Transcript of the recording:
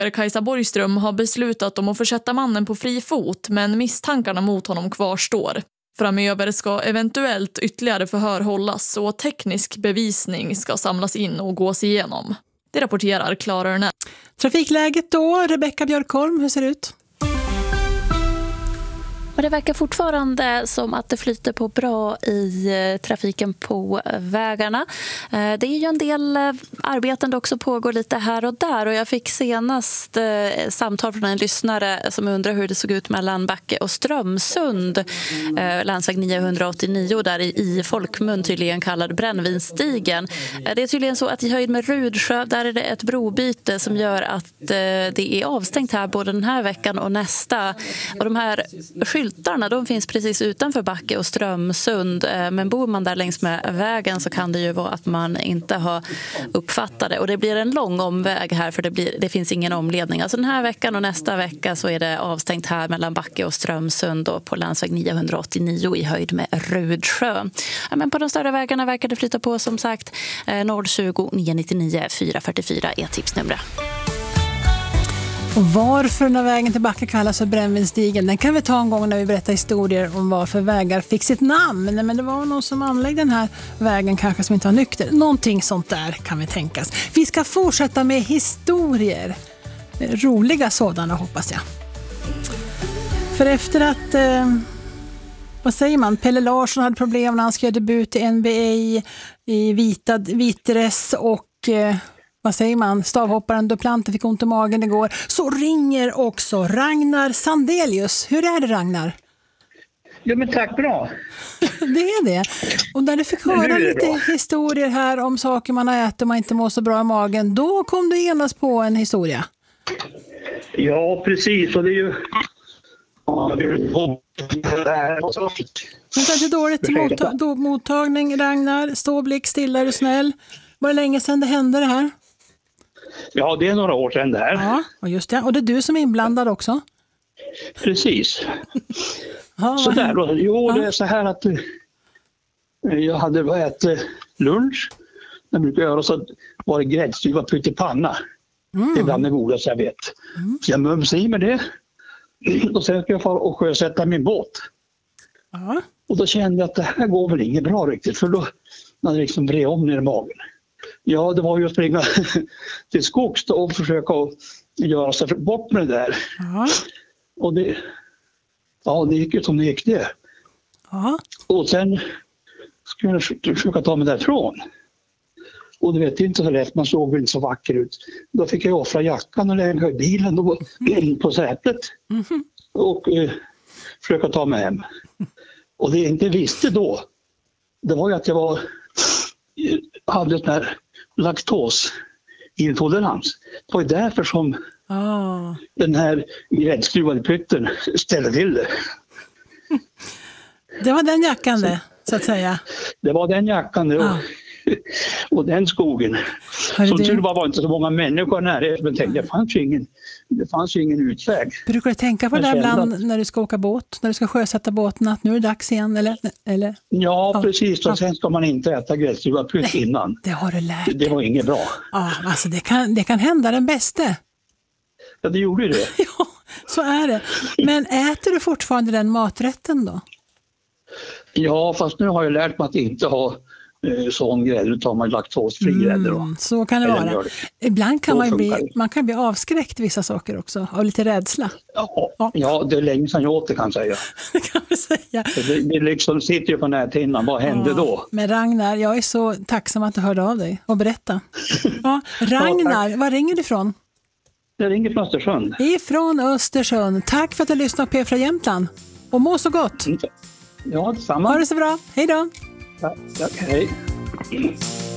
Kajsa Borgström har beslutat om att försätta mannen på fri fot, men misstankarna mot honom kvarstår. Framöver ska eventuellt ytterligare förhör hållas och teknisk bevisning ska samlas in och gås igenom. Det rapporterar Klara Örnä. Trafikläget då, Rebecka Björkholm, hur ser det ut? Och det verkar fortfarande som att det flyter på bra i trafiken på vägarna. Det är ju en del arbeten också pågår lite här och där. Och jag fick senast samtal från en lyssnare som undrar hur det såg ut mellan Backe och Strömsund. Landsväg 989 där i folkmun tydligen kallad Brännvinstigen. Det är tydligen så att i höjd med Rudsjö där är det ett brobyte som gör att det är avstängt här både den här veckan och nästa. Och de här skyltarna, de finns precis utanför Backe och Strömsund, men bor man där längs med vägen så kan det ju vara att man inte har uppfattat det. Och det blir en lång omväg här för det finns ingen omledning. Alltså den här veckan och nästa vecka så är det avstängt här mellan Backe och Strömsund och på landsväg 989 i höjd med Rudsjö. Ja, men på de större vägarna verkar det flyta på som sagt. 020 999 444 är tipsnumret. Och varför den här vägen till Backe kallas för Brännvinstigen, den kan vi ta en gång när vi berättar historier om varför vägar fick sitt namn. Men det var någon som anlade den här vägen kanske som inte var nykter. Någonting sånt där kan vi tänkas. Vi ska fortsätta med historier. Roliga sådana hoppas jag. För efter att, vad säger man, Pelle Larsson hade problem när han skrev debut i NBA i vitdress och... vad säger man? Stavhopparen Duplanten fick ont i magen igår. Så ringer också Ragnar Sandelius. Hur är det, Ragnar? Ja, men tack, bra. Det är det. Och när du fick höra lite historier här om saker man har ätit och man inte mår så bra i magen, då kom du genast på en historia. Ja, precis. Och det är ju... Det är inte dåligt mottagning, Ragnar. Stå, blick, stilla, är du snäll. Var det länge sedan det hände det här? Ja, det är några år sedan det här. Ja, och just det. Och det är du som är inblandad också? Precis. Så där då. Jo, det är så här att jag hade ätit lunch. Jag brukar göra så att var det gräddstyvad pyttipanna. Det är bland det godaste jag vet. Så jag mumsade i med det. Och sen ska jag fara och sjösätta min båt. Och då kände jag att det här går väl inget bra riktigt. För då man liksom vred om ner i magen. Ja, det var ju att springa till skogs och försöka göra sig bort med det där. Och det gick ju som det gick det. Och sen skulle jag försöka ta mig därifrån. Och det vet inte så lätt, man såg väl inte så vacker ut. Då fick jag offra jackan och lägga i bilen då, på sätet. Och försöka ta mig hem. Och det jag inte visste då, det var ju att jag hade ett här laktosintolerans. Det var ju därför som den här gräddskruvade pytten ställde till det. Det var den jackan det, så att säga. Det var den jackan det. Och den skogen. Så tur var inte så många människor nära. Men tänkte, det fanns ju ingen utväg. Brukar du tänka på det där ibland när du ska åka båt? När du ska sjösätta båten att nu är det dags igen? Eller? Ja, precis. Och sen ska man inte äta gräddstuva pytt innan. Det har du lärt. Det var inget bra. Ja, alltså det kan hända den bästa. Ja, det gjorde det. Ja, så är det. Men äter du fortfarande den maträtten då? Ja, fast nu har jag lärt mig att inte ha sån grädde, utan man laktosfri grädde då. Så kan det vara. Ibland kan man kan bli avskräckt vissa saker också, av lite rädsla. Ja, det är länge sedan jag åt det kan jag säga. Det kan vi säga. Det liksom sitter ju på näthinnan, vad hände då? Men Ragnar, jag är så tacksam att du hörde av dig och berätta. Ragnar, var ringer du ifrån? Jag ringer från Östersund. Ifrån Östersund. Tack för att du lyssnade på P4 Jämtland. Och må så gott. Ja, detsamma. Ha det så bra. Hej då. Ja, hej.